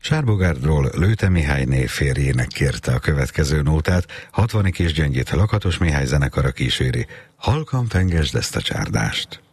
Sárbogárdról Lőte Mihályné férjének kérte a következő nótát, 60 és Gyöngyit Lakatos Mihály zenekara kíséri. Halkan fengesd ezt a csárdást.